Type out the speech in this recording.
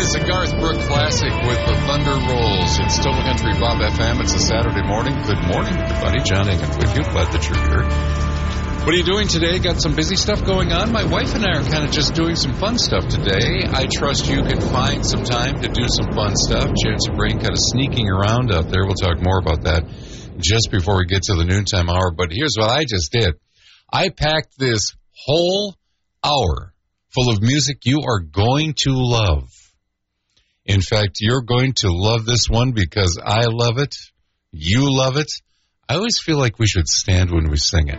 is a Garth Brooks classic with the Thunder Rolls. It's Total Country Bob FM. It's a Saturday morning. Good morning, everybody. John Engen with you. Glad that you're here. What are you doing today? Got some busy stuff going on? My wife and I are kind of just doing some fun stuff today. I trust you can find some time to do some fun stuff. Chance of Rain kind of sneaking around out there. We'll talk more about that just before we get to the noontime hour. But here's what I just did. I packed this whole hour full of music you are going to love. In fact, you're going to love this one because I love it. You love it. I always feel like we should stand when we sing it.